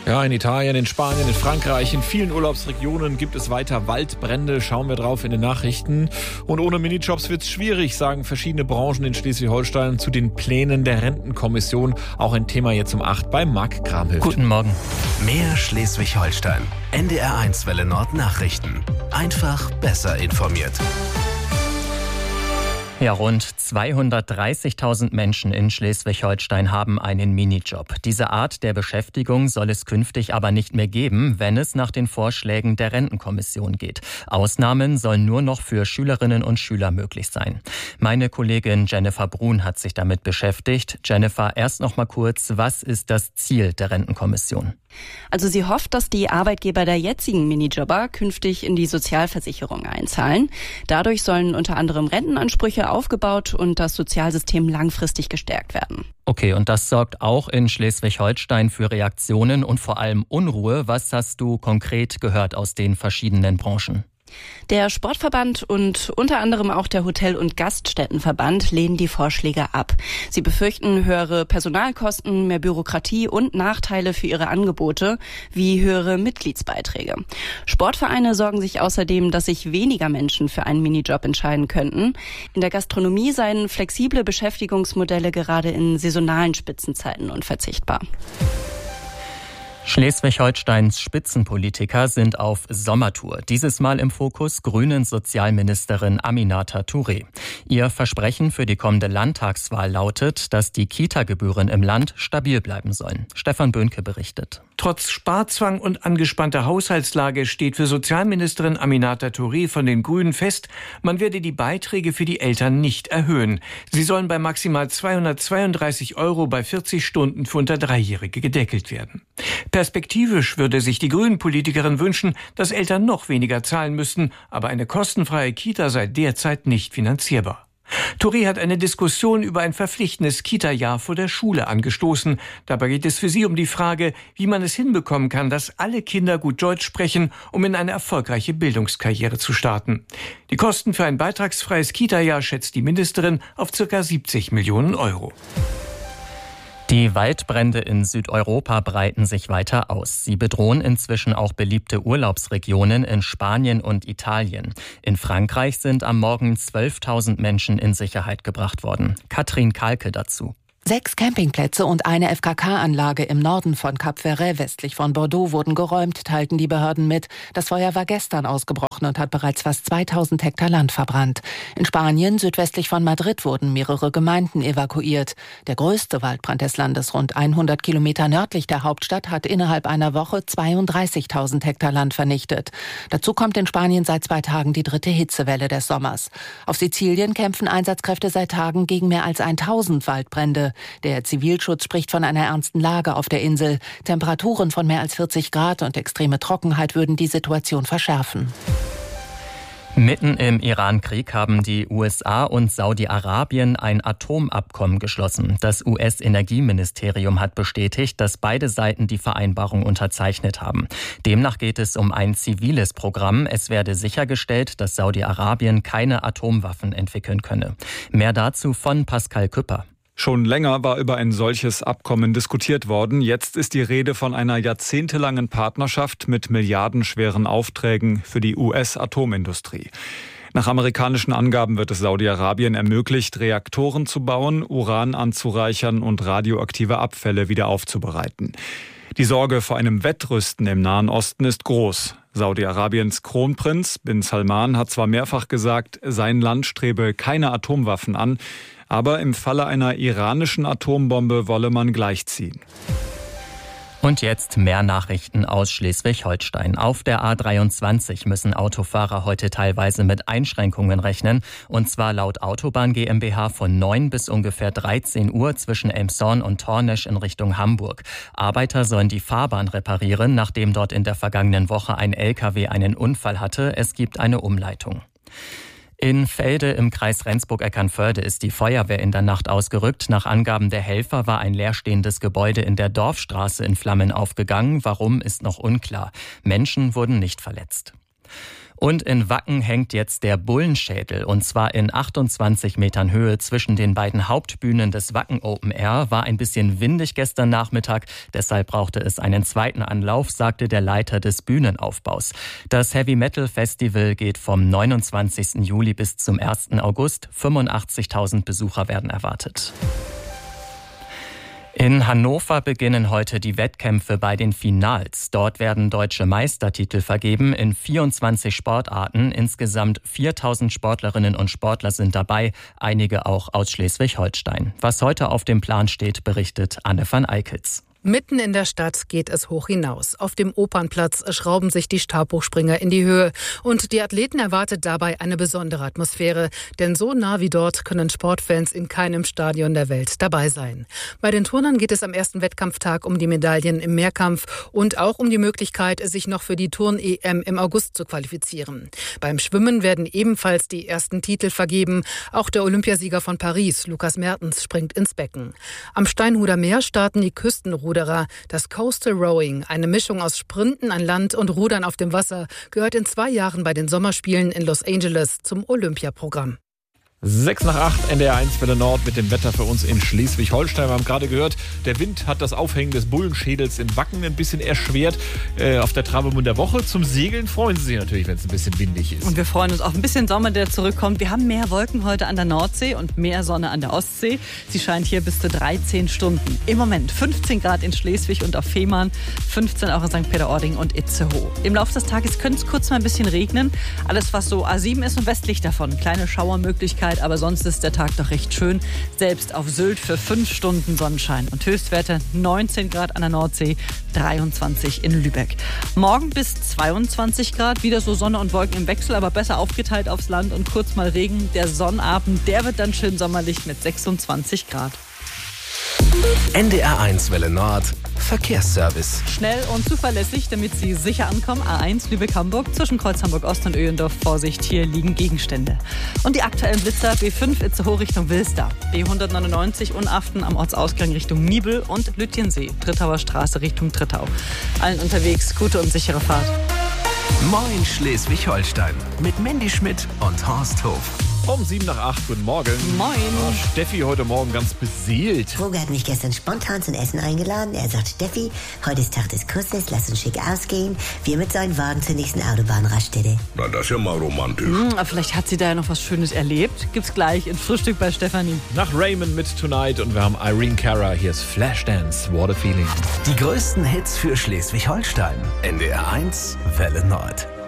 Ja, in Italien, in Spanien, in Frankreich, in vielen Urlaubsregionen gibt es weiter Waldbrände. Schauen wir drauf in den Nachrichten. Und ohne Minijobs wird es schwierig, sagen verschiedene Branchen in Schleswig-Holstein zu den Plänen der Rentenkommission. Auch ein Thema jetzt um 8 bei Marc Kramhöft. Guten Morgen. Mehr Schleswig-Holstein. NDR1 Welle Nord Nachrichten. Einfach besser informiert. Ja, rund 230.000 Menschen in Schleswig-Holstein haben einen Minijob. Diese Art der Beschäftigung soll es künftig aber nicht mehr geben, wenn es nach den Vorschlägen der Rentenkommission geht. Ausnahmen sollen nur noch für Schülerinnen und Schüler möglich sein. Meine Kollegin Jennifer Brun hat sich damit beschäftigt. Jennifer, erst noch mal kurz, was ist das Ziel der Rentenkommission? Also sie hofft, dass die Arbeitgeber der jetzigen Minijobber künftig in die Sozialversicherung einzahlen. Dadurch sollen unter anderem Rentenansprüche aufgebaut und das Sozialsystem langfristig gestärkt werden. Okay, und das sorgt auch in Schleswig-Holstein für Reaktionen und vor allem Unruhe. Was hast du konkret gehört aus den verschiedenen Branchen? Der Sportverband und unter anderem auch der Hotel- und Gaststättenverband lehnen die Vorschläge ab. Sie befürchten höhere Personalkosten, mehr Bürokratie und Nachteile für ihre Angebote, wie höhere Mitgliedsbeiträge. Sportvereine sorgen sich außerdem, dass sich weniger Menschen für einen Minijob entscheiden könnten. In der Gastronomie seien flexible Beschäftigungsmodelle gerade in saisonalen Spitzenzeiten unverzichtbar. Schleswig-Holsteins Spitzenpolitiker sind auf Sommertour. Dieses Mal im Fokus Grünen Sozialministerin Aminata Touré. Ihr Versprechen für die kommende Landtagswahl lautet, dass die Kita-Gebühren im Land stabil bleiben sollen. Stefan Böhnke berichtet. Trotz Sparzwang und angespannter Haushaltslage steht für Sozialministerin Aminata Touré von den Grünen fest, man werde die Beiträge für die Eltern nicht erhöhen. Sie sollen bei maximal 232 € bei 40 Stunden für unter Dreijährige gedeckelt werden. Perspektivisch würde sich die Grünen-Politikerin wünschen, dass Eltern noch weniger zahlen müssten, aber eine kostenfreie Kita sei derzeit nicht finanzierbar. Touré hat eine Diskussion über ein verpflichtendes Kita-Jahr vor der Schule angestoßen. Dabei geht es für sie um die Frage, wie man es hinbekommen kann, dass alle Kinder gut Deutsch sprechen, um in eine erfolgreiche Bildungskarriere zu starten. Die Kosten für ein beitragsfreies Kita-Jahr schätzt die Ministerin auf ca. 70 Millionen €. Die Waldbrände in Südeuropa breiten sich weiter aus. Sie bedrohen inzwischen auch beliebte Urlaubsregionen in Spanien und Italien. In Frankreich sind am Morgen 12.000 Menschen in Sicherheit gebracht worden. Katrin Kalke dazu. 6 Campingplätze und eine FKK-Anlage im Norden von Cap Ferret, westlich von Bordeaux, wurden geräumt, teilten die Behörden mit. Das Feuer war gestern ausgebrochen und hat bereits fast 2000 Hektar Land verbrannt. In Spanien, südwestlich von Madrid, wurden mehrere Gemeinden evakuiert. Der größte Waldbrand des Landes, rund 100 Kilometer nördlich der Hauptstadt, hat innerhalb einer Woche 32.000 Hektar Land vernichtet. Dazu kommt in Spanien seit 2 Tagen die 3. Hitzewelle des Sommers. Auf Sizilien kämpfen Einsatzkräfte seit Tagen gegen mehr als 1000 Waldbrände. Der Zivilschutz spricht von einer ernsten Lage auf der Insel. Temperaturen von mehr als 40 Grad und extreme Trockenheit würden die Situation verschärfen. Mitten im Iran-Krieg haben die USA und Saudi-Arabien ein Atomabkommen geschlossen. Das US-Energieministerium hat bestätigt, dass beide Seiten die Vereinbarung unterzeichnet haben. Demnach geht es um ein ziviles Programm. Es werde sichergestellt, dass Saudi-Arabien keine Atomwaffen entwickeln könne. Mehr dazu von Pascal Küpper. Schon länger war über ein solches Abkommen diskutiert worden. Jetzt ist die Rede von einer jahrzehntelangen Partnerschaft mit milliardenschweren Aufträgen für die US-Atomindustrie. Nach amerikanischen Angaben wird es Saudi-Arabien ermöglicht, Reaktoren zu bauen, Uran anzureichern und radioaktive Abfälle wieder aufzubereiten. Die Sorge vor einem Wettrüsten im Nahen Osten ist groß. Saudi-Arabiens Kronprinz bin Salman hat zwar mehrfach gesagt, sein Land strebe keine Atomwaffen an, aber im Falle einer iranischen Atombombe wolle man gleichziehen. Und jetzt mehr Nachrichten aus Schleswig-Holstein. Auf der A23 müssen Autofahrer heute teilweise mit Einschränkungen rechnen. Und zwar laut Autobahn GmbH von 9 bis ungefähr 13 Uhr zwischen Elmshorn und Tornesch in Richtung Hamburg. Arbeiter sollen die Fahrbahn reparieren, nachdem dort in der vergangenen Woche ein LKW einen Unfall hatte. Es gibt eine Umleitung. In Felde im Kreis Rendsburg-Eckernförde ist die Feuerwehr in der Nacht ausgerückt. Nach Angaben der Helfer war ein leerstehendes Gebäude in der Dorfstraße in Flammen aufgegangen. Warum, ist noch unklar. Menschen wurden nicht verletzt. Und in Wacken hängt jetzt der Bullenschädel. Und zwar in 28 Metern Höhe zwischen den beiden Hauptbühnen des Wacken Open Air. War ein bisschen windig gestern Nachmittag. Deshalb brauchte es einen zweiten Anlauf, sagte der Leiter des Bühnenaufbaus. Das Heavy Metal Festival geht vom 29. Juli bis zum 1. August. 85.000 Besucher werden erwartet. In Hannover beginnen heute die Wettkämpfe bei den Finals. Dort werden deutsche Meistertitel vergeben in 24 Sportarten. Insgesamt 4.000 Sportlerinnen und Sportler sind dabei, einige auch aus Schleswig-Holstein. Was heute auf dem Plan steht, berichtet Anne van Eickels. Mitten in der Stadt geht es hoch hinaus. Auf dem Opernplatz schrauben sich die Stabhochspringer in die Höhe. Und die Athleten erwartet dabei eine besondere Atmosphäre. Denn so nah wie dort können Sportfans in keinem Stadion der Welt dabei sein. Bei den Turnern geht es am ersten Wettkampftag um die Medaillen im Mehrkampf und auch um die Möglichkeit, sich noch für die Turn-EM im August zu qualifizieren. Beim Schwimmen werden ebenfalls die ersten Titel vergeben. Auch der Olympiasieger von Paris, Lukas Mertens, springt ins Becken. Am Steinhuder Meer starten die Küstenruderer. Das Coastal Rowing, eine Mischung aus Sprinten an Land und Rudern auf dem Wasser, gehört in 2 Jahren bei den Sommerspielen in Los Angeles zum Olympiaprogramm. 6 nach 8, NDR 1 Welle Nord mit dem Wetter für uns in Schleswig-Holstein. Wir haben gerade gehört, der Wind hat das Aufhängen des Bullenschädels in Wacken ein bisschen erschwert. Auf der Travemünder der Woche zum Segeln freuen Sie sich natürlich, wenn es ein bisschen windig ist. Und wir freuen uns auf ein bisschen Sommer, der zurückkommt. Wir haben mehr Wolken heute an der Nordsee und mehr Sonne an der Ostsee. Sie scheint hier bis zu 13 Stunden. Im Moment 15 Grad in Schleswig und auf Fehmarn, 15 auch in St. Peter-Ording und Itzehoe. Im Laufe des Tages könnte es kurz mal ein bisschen regnen. Alles, was so A7 ist und westlich davon. Kleine Schauermöglichkeit. Aber sonst ist der Tag doch recht schön. Selbst auf Sylt für 5 Stunden Sonnenschein. Und Höchstwerte 19 Grad an der Nordsee, 23 in Lübeck. Morgen bis 22 Grad, wieder so Sonne und Wolken im Wechsel, aber besser aufgeteilt aufs Land und kurz mal Regen. Der Sonnabend, der wird dann schön sommerlich mit 26 Grad. NDR 1 Welle Nord Verkehrsservice. Schnell und zuverlässig, damit Sie sicher ankommen. A1 Lübeck-Hamburg zwischen Kreuz Hamburg-Ost und Öhendorf. Vorsicht, hier liegen Gegenstände. Und die aktuellen Blitzer: B5 Itzehoe Richtung Wilster, B199 Unaften am Ortsausgang Richtung Niebel und Lütjensee, Trittauer Straße Richtung Trittau. Allen unterwegs gute und sichere Fahrt. Moin Schleswig-Holstein mit Mandy Schmidt und Horst Hof. Um 7 nach 8, guten Morgen. Moin. Steffi heute Morgen ganz beseelt. Roger hat mich gestern spontan zum Essen eingeladen. Er sagt, Steffi, heute ist Tag des Kusses, lass uns schick ausgehen. Wir mit seinem Wagen zur nächsten Autobahnraststätte. Na, das ist ja mal romantisch. Vielleicht hat sie da ja noch was Schönes erlebt. Gibt's gleich in Frühstück bei Stefanie. Nach Raymond mit Tonight und wir haben Irene Cara. Hier ist Flashdance, What a Feeling. Die größten Hits für Schleswig-Holstein. NDR 1 Welle Nord.